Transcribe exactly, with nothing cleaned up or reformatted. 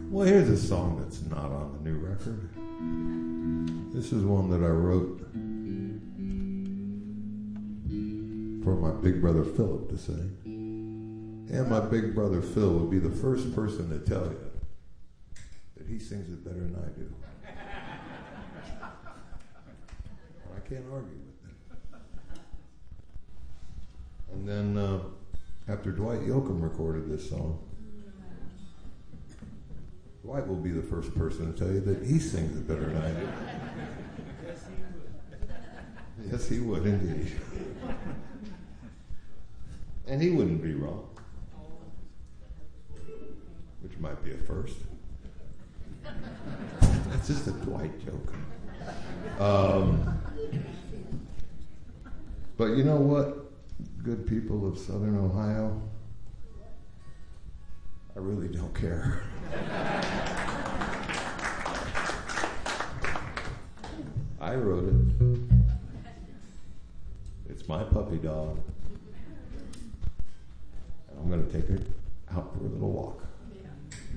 Well, here's a song that's not on the new record. This is one that I wrote for my big brother Philip to sing. And my big brother Phil would be the first person to tell you that he sings it better than I do. I can't argue with that. And then uh, after Dwight Yoakam recorded this song, Dwight will be the first person to tell you that he sings it better than I do. Yes, he would. Yes, he would indeed. And he wouldn't be wrong. Which might be a first. That's just a Dwight joke. Um, but you know what, good people of Southern Ohio? I really don't care. I wrote it. It's my puppy dog. I'm going to take it